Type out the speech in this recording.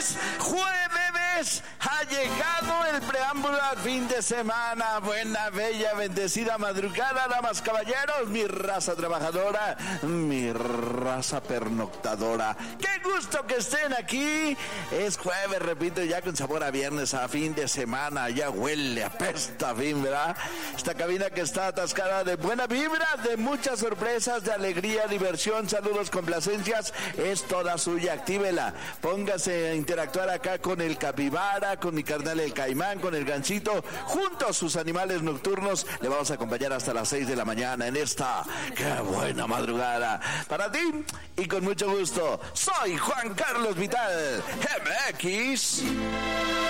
Jueves, ha llegado el preámbulo al fin de semana. Buena, bella, bendecida madrugada, damas, caballeros, mi raza trabajadora, mi raza pernoctadora. ¡Qué gusto que estén aquí! Es jueves, repito, ya con sabor a viernes, a fin de semana. Ya huele, apesta a fin, ¿verdad? Esta cabina que está atascada de buena vibra, de muchas sorpresas, de alegría, diversión, saludos, complacencias, es toda suya. Actívela, póngase a interactuar acá con el capibara, con mi carnal el caimán, con el gansito, juntos sus animales nocturnos. Le vamos a acompañar hasta las 6 de la mañana en esta qué buena madrugada para ti, y con mucho gusto soy Juan Carlos Vital MX.